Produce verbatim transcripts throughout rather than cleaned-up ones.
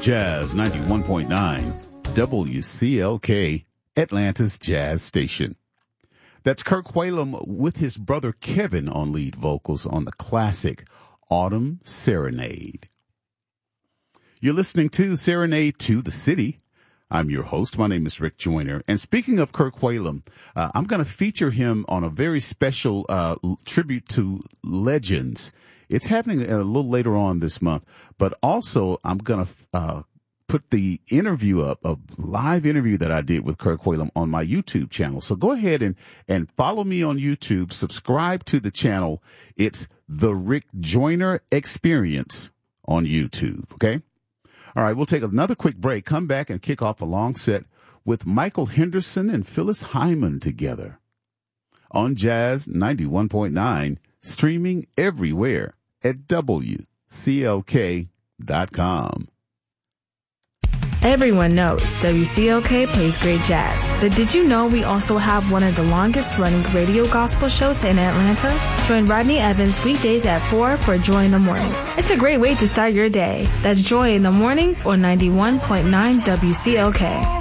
Jazz ninety-one point nine, W C L K, Atlanta's Jazz Station. That's Kirk Whalum with his brother Kevin on lead vocals on the classic Autumn Serenade. You're listening to Serenade to the City. I'm your host. My name is Rick Joyner. And speaking of Kirk Whalum, uh, I'm going to feature him on a very special uh, tribute to legends. It's happening a little later on this month, but also I'm going to uh, put the interview up, a live interview that I did with Kirk Whalum on my YouTube channel. So go ahead and, and follow me on YouTube. Subscribe to the channel. It's the Rick Joyner Experience on YouTube. Okay. All right. We'll take another quick break, come back and kick off a long set with Michael Henderson and Phyllis Hyman together on Jazz ninety-one point nine, streaming everywhere at W C L K dot com. Everyone knows W C L K plays great jazz, but did you know we also have one of the longest running radio gospel shows in Atlanta? Join Rodney Evans weekdays at four for Joy in the Morning. It's a great way to start your day. That's Joy in the Morning on ninety-one point nine W C L K.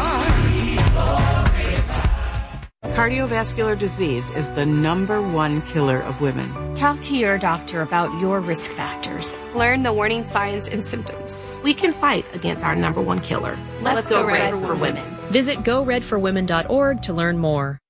Cardiovascular disease is the number one killer of women. Talk to your doctor about your risk factors. Learn the warning signs and symptoms. We can fight against our number one killer. Let's, Let's go, go red, red for women. Visit go red for women dot org to learn more.